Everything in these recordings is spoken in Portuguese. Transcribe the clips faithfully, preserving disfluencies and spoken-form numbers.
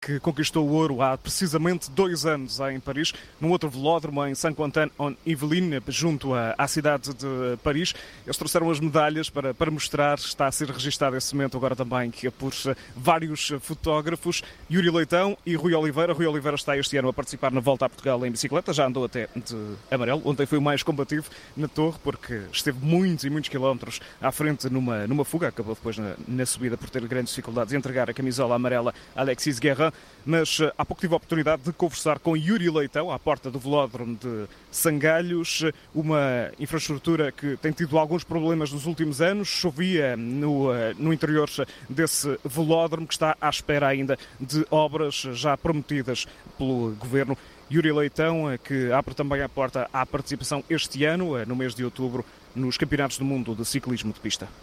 que conquistou o ouro há precisamente dois anos em Paris, num outro velódromo em Saint-Quentin-en-Yvelines, junto à, à cidade de Paris. Eles trouxeram as medalhas para, para mostrar, está a ser registado esse momento agora também que por vários fotógrafos, Yuri Leitão e Rui Oliveira. Rui Oliveira está este ano a participar na Volta a Portugal em bicicleta, já andou até de amarelo. Ontem foi o mais combativo na Torre, porque esteve muitos e muitos quilómetros à frente numa, numa fuga, acabou depois na, na subida por ter grandes dificuldades em entregar a camisola amarela a Alexis Guerrin. Mas há pouco tive a oportunidade de conversar com Yuri Leitão, à porta do velódromo de Sangalhos, uma infraestrutura que tem tido alguns problemas nos últimos anos. Chovia no, no interior desse velódromo, que está à espera ainda de obras já prometidas pelo Governo. Yuri Leitão, que abre também a porta à participação este ano, no mês de outubro, nos Campeonatos do Mundo de Ciclismo de Pista.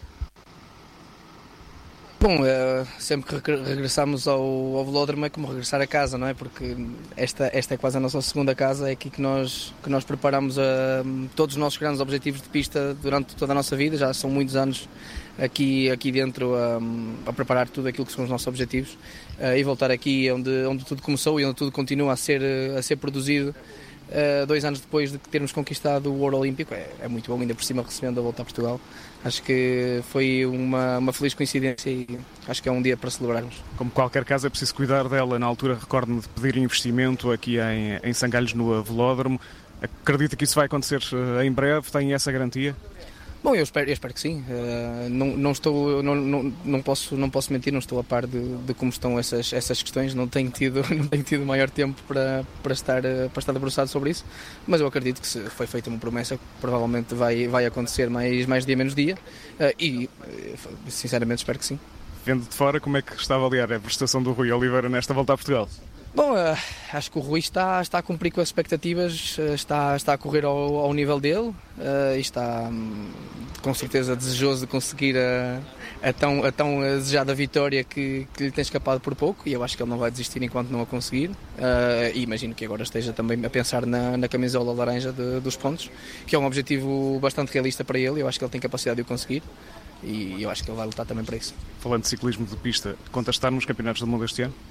Bom, é, sempre que regressamos ao, ao velódromo é como regressar a casa, não é? Porque esta, esta é quase a nossa segunda casa, é aqui que nós, que nós preparamos a, todos os nossos grandes objetivos de pista durante toda a nossa vida. Já são muitos anos aqui, aqui dentro a, a preparar tudo aquilo que são os nossos objetivos e voltar aqui onde, onde tudo começou e onde tudo continua a ser, a ser produzido. Uh, dois anos depois de termos conquistado o ouro olímpico, é, é muito bom, ainda por cima recebendo a Volta a Portugal. Acho que foi uma, uma feliz coincidência e acho que é um dia para celebrarmos. Como qualquer casa é preciso cuidar dela. Na altura recordo-me de pedir investimento aqui em, em Sangalhos, no velódromo. Acredita que isso vai acontecer em breve? Tem essa garantia? Bom, eu espero, eu espero que sim. Uh, não, não, estou, não, não, não, posso, não posso mentir, não estou a par de, de como estão essas, essas questões. Não tenho tido, não tenho tido maior tempo para, para, estar, para estar debruçado sobre isso, mas eu acredito que se foi feita uma promessa, provavelmente vai, vai acontecer mais, mais dia menos dia uh, e, sinceramente, espero que sim. Vendo de fora, como é que está a avaliar a prestação do Rui Oliveira nesta Volta a Portugal? Bom, uh, acho que o Rui está, está a cumprir com as expectativas, uh, está, está a correr ao, ao nível dele uh, e está um, com certeza desejoso de conseguir a, a, tão, a tão desejada vitória que, que lhe tem escapado por pouco, e eu acho que ele não vai desistir enquanto não a conseguir uh, e imagino que agora esteja também a pensar na, na camisola laranja de, dos pontos, que é um objetivo bastante realista para ele. Eu acho que ele tem capacidade de o conseguir e eu acho que ele vai lutar também para isso. Falando de ciclismo de pista, conta estar nos Campeonatos do Mundo este ano?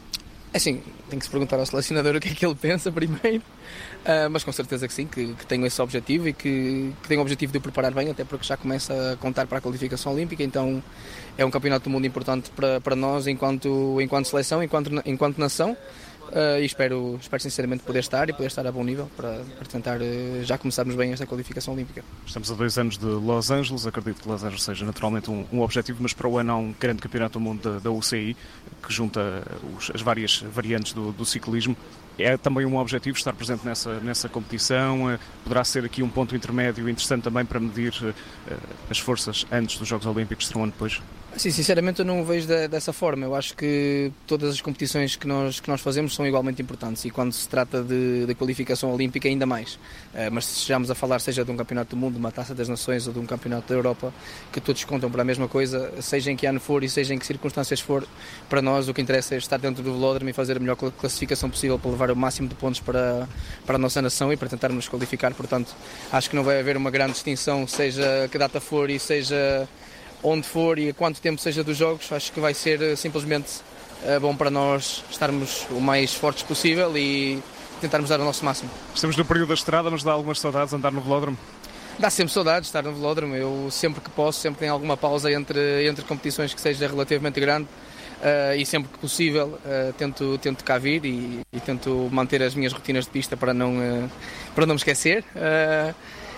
É assim, tem que se perguntar ao selecionador o que é que ele pensa primeiro, uh, mas com certeza que sim, que, que tenho esse objetivo e que, que tenho o objetivo de o preparar bem, até porque já começa a contar para a qualificação olímpica, então é um campeonato do mundo importante para, para nós enquanto, enquanto seleção, enquanto, enquanto nação, uh, e espero, espero sinceramente poder estar e poder estar a bom nível para, para tentar uh, já começarmos bem esta qualificação olímpica. Estamos a dois anos de Los Angeles, acredito que Los Angeles seja naturalmente um, um objetivo, mas para o ano há um grande campeonato do mundo da, da U C I, que junta os, as várias variantes do, do ciclismo. É também um objetivo estar presente nessa, nessa competição. Poderá ser aqui um ponto intermédio interessante também para medir uh, as forças antes dos Jogos Olímpicos, serão um ano depois? Sim, sinceramente eu não o vejo de, dessa forma. Eu acho que todas as competições que nós, que nós fazemos são igualmente importantes e quando se trata de, de qualificação olímpica ainda mais. Uh, mas se estejamos a falar seja de um campeonato do mundo, de uma Taça das Nações ou de um campeonato da Europa, que todos contam para a mesma coisa, seja em que ano for e seja em que circunstâncias for, para nós o que interessa é estar dentro do velódromo e fazer a melhor classificação possível para levar o máximo de pontos para, para a nossa nação e para tentarmos nos qualificar. Portanto, acho que não vai haver uma grande distinção, seja que data for e seja onde for e a quanto tempo seja dos jogos. Acho que vai ser simplesmente uh, bom para nós estarmos o mais fortes possível e tentarmos dar o nosso máximo. Estamos no período da estrada, mas dá algumas saudades andar no velódromo? Dá sempre saudades estar no velódromo. Eu sempre que posso, sempre tenho alguma pausa entre, entre competições que seja relativamente grande uh, e sempre que possível uh, tento, tento cá vir e, e tento manter as minhas rotinas de pista para não, uh, para não me esquecer. Uh,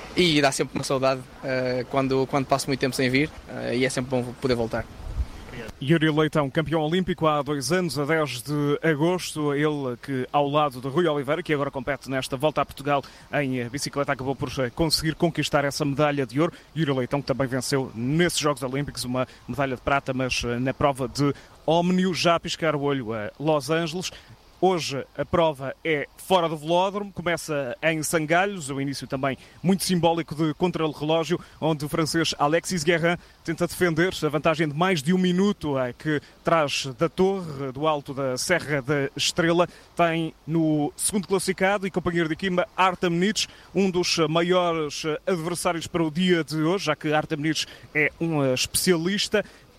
E dá sempre uma saudade uh, quando, quando passo muito tempo sem vir uh, e é sempre bom poder voltar. Yuri Leitão, campeão olímpico há dois anos, a dez de agosto, ele que ao lado de Rui Oliveira, que agora compete nesta Volta a Portugal em bicicleta, acabou por conseguir conquistar essa medalha de ouro. Yuri Leitão que também venceu nesses Jogos Olímpicos uma medalha de prata, mas na prova de ómnio, já a piscar o olho a Los Angeles. Hoje a prova é fora do velódromo, começa em Sangalhos, o início também muito simbólico de contra-relógio, onde o francês Alexis Guerrin tenta defender a vantagem de mais de um minuto que traz da torre, do alto da Serra da Estrela. Tem no segundo classificado e companheiro de equipa Artem Nitsch, um dos maiores adversários para o dia de hoje, já que Artem Nitsch é um especialista.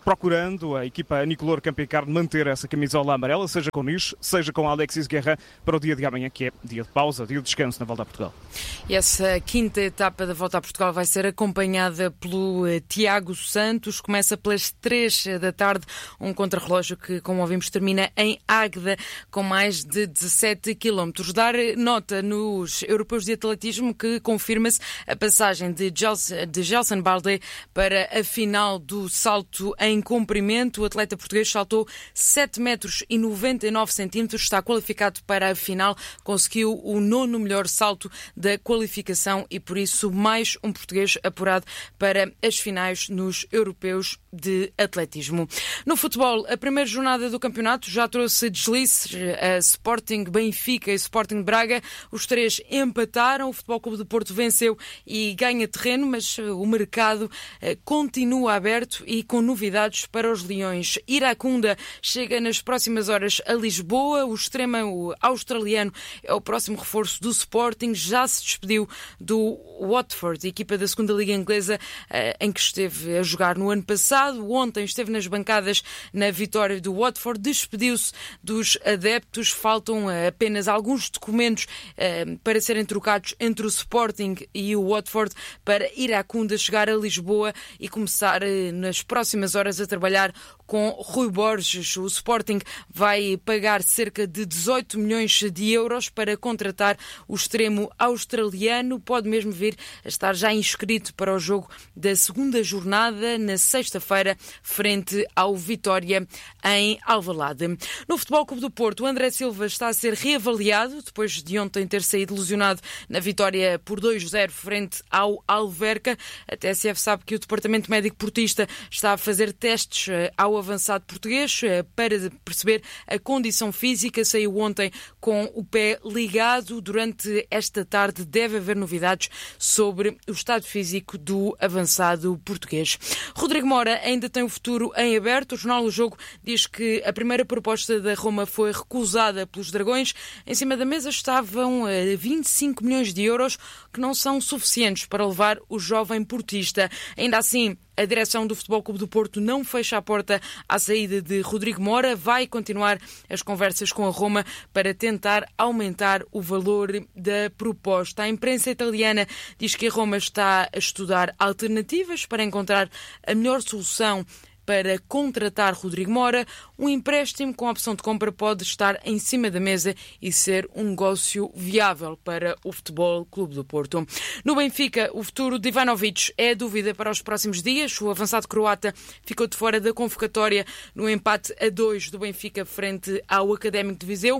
procurando a equipa Anicolor Campecar manter essa camisola amarela, seja com Nis, seja com Alexis Guerra, para o dia de amanhã, que é dia de pausa, dia de descanso na Volta a Portugal. E essa quinta etapa da Volta a Portugal vai ser acompanhada pelo uh, Tiago Santos. Começa pelas três da tarde, um contrarrelógio que, como ouvimos, termina em Águeda, com mais de dezassete quilómetros. Dar nota nos europeus de atletismo que confirma-se a passagem de Gelson, de Gelson Balde para a final do salto em comprimento. O atleta português saltou sete metros e noventa e nove centímetros, está qualificado para a final, conseguiu o nono melhor salto da qualificação e, por isso, mais um português apurado para as finais nos europeus de atletismo. No futebol, a primeira jornada do campeonato já trouxe deslices. A Sporting, Benfica e Sporting Braga, os três empataram. O Futebol Clube do Porto venceu e ganha terreno, mas o mercado continua aberto e com novidades para os Leões. Iracunda chega nas próximas horas a Lisboa. O extremo australiano é o próximo reforço do Sporting. Já se despediu do Watford, equipa da segunda Liga Inglesa, em que esteve a jogar no ano passado. Ontem esteve nas bancadas na vitória do Watford. Despediu-se dos adeptos. Faltam apenas alguns documentos para serem trocados entre o Sporting e o Watford para Iracunda chegar a Lisboa e começar nas próximas horas a trabalhar com Rui Borges. O Sporting vai pagar cerca de dezoito milhões de euros para contratar o extremo australiano. Pode mesmo vir a estar já inscrito para o jogo da segunda jornada na sexta-feira frente ao Vitória em Alvalade. No Futebol Clube do Porto, o André Silva está a ser reavaliado depois de ontem ter saído lesionado na vitória por dois a zero frente ao Alverca. A T S F sabe que o Departamento Médico Portista está a fazer testes ao avançado português para perceber a condição física. Saiu ontem com o pé ligado. Durante esta tarde deve haver novidades sobre o estado físico do avançado português. Rodrigo Mora ainda tem o futuro em aberto. O jornal O Jogo diz que a primeira proposta da Roma foi recusada pelos Dragões. Em cima da mesa estavam vinte e cinco milhões de euros, que não são suficientes para levar o jovem portista. Ainda assim, a direção do Futebol Clube do Porto não fecha a porta à saída de Rodrigo Mora. Vai continuar as conversas com a Roma para tentar aumentar o valor da proposta. A imprensa italiana diz que a Roma está a estudar alternativas para encontrar a melhor solução para contratar Rodrigo Mora. Um empréstimo com opção de compra pode estar em cima da mesa e ser um negócio viável para o Futebol Clube do Porto. No Benfica, o futuro de Ivanovic é dúvida para os próximos dias. O avançado croata ficou de fora da convocatória no empate a dois do Benfica frente ao Académico de Viseu.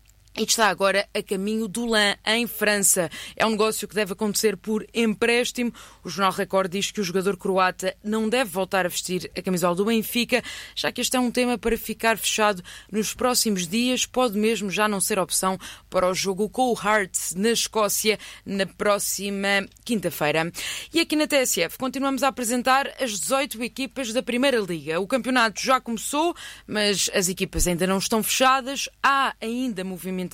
E está agora a caminho do Lens, em França. É um negócio que deve acontecer por empréstimo. O Jornal Record diz que o jogador croata não deve voltar a vestir a camisola do Benfica, já que este é um tema para ficar fechado nos próximos dias. Pode mesmo já não ser opção para o jogo com o Hearts na Escócia na próxima quinta-feira. E aqui na T S F continuamos a apresentar as dezoito equipas da Primeira Liga. O campeonato já começou, mas as equipas ainda não estão fechadas. Há ainda movimento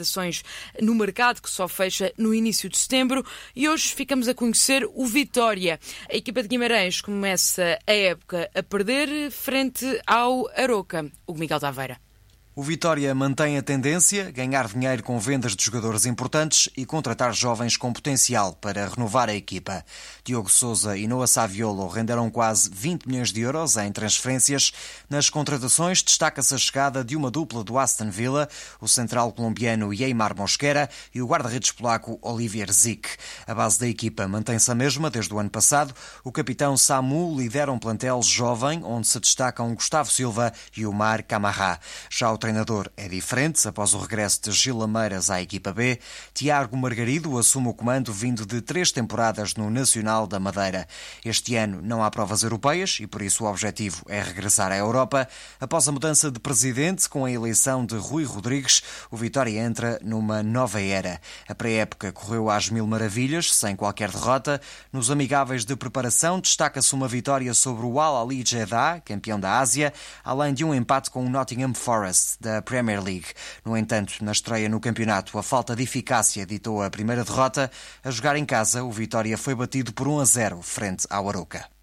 no mercado, que só fecha no início de setembro, e hoje ficamos a conhecer o Vitória. A equipa de Guimarães começa a época a perder frente ao Aroca. O Miguel Taveira. O Vitória mantém a tendência, ganhar dinheiro com vendas de jogadores importantes e contratar jovens com potencial para renovar a equipa. Diogo Sousa e Noah Saviolo renderam quase vinte milhões de euros em transferências. Nas contratações destaca-se a chegada de uma dupla do Aston Villa, o central colombiano Yeimar Mosquera e o guarda-redes polaco Olivier Zik. A base da equipa mantém-se a mesma desde o ano passado. O capitão Samu lidera um plantel jovem, onde se destacam Gustavo Silva e Omar Camará. Já o treinador é diferente. Após o regresso de Gil Lameiras à equipa B, Tiago Margarido assume o comando vindo de três temporadas no Nacional da Madeira. Este ano não há provas europeias e por isso o objetivo é regressar à Europa. Após a mudança de presidente com a eleição de Rui Rodrigues, o Vitória entra numa nova era. A pré-época correu às mil maravilhas, sem qualquer derrota. Nos amigáveis de preparação destaca-se uma vitória sobre o Al Ahly Jeddah, campeão da Ásia, além de um empate com o Nottingham Forest da Premier League. No entanto, na estreia no campeonato, a falta de eficácia ditou a primeira derrota. A jogar em casa, o Vitória foi batido por um a zero frente ao Aroca.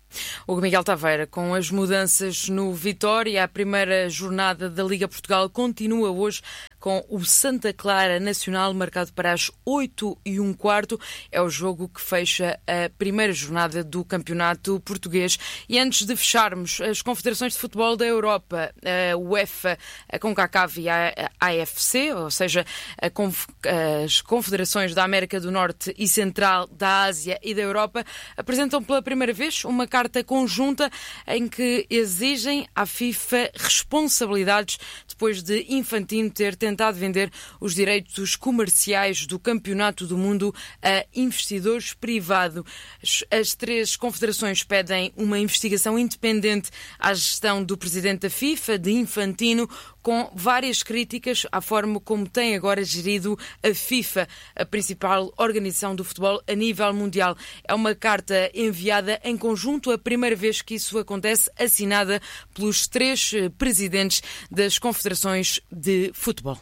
O Miguel Taveira, com as mudanças no Vitória, a primeira jornada da Liga Portugal continua hoje com o Santa Clara Nacional marcado para as oito e um quarto. É o jogo que fecha a primeira jornada do Campeonato Português. E antes de fecharmos, as confederações de futebol da Europa, a UEFA, a CONCACAF e a A F C, ou seja, a conf... as confederações da América do Norte e Central, da Ásia e da Europa, apresentam pela primeira vez uma carta conjunta em que exigem à FIFA responsabilidades depois de Infantino ter tentado vender os direitos comerciais do Campeonato do Mundo a investidores privados. As três confederações pedem uma investigação independente à gestão do presidente da FIFA, de Infantino, com várias críticas à forma como tem agora gerido a FIFA, a principal organização do futebol a nível mundial. É uma carta enviada em conjunto, a primeira vez que isso acontece, assinada pelos três presidentes das confederações de futebol.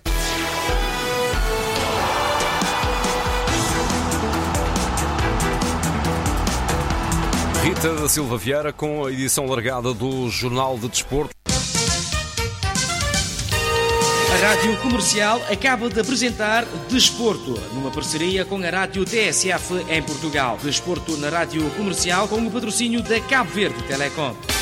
Rita da Silva Vieira com a edição largada do Jornal de Desporto. A Rádio Comercial acaba de apresentar Desporto, numa parceria com a Rádio T S F em Portugal. Desporto na Rádio Comercial com o patrocínio da Cabo Verde Telecom.